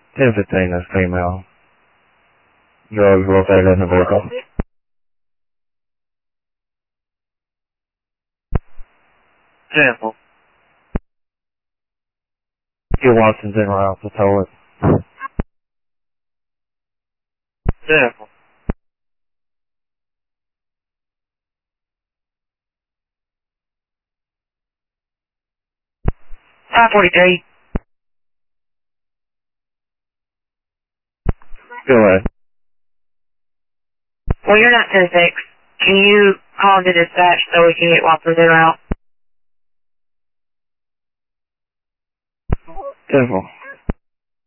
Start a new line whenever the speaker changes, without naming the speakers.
1015 is female. Drugs located in the vehicle. Sample. Your Watson's en route to tow it. Sample. 543. Go ahead.
Well, you're not 10-6. Can you call the dispatch so we can get Watson's en route?
Simple.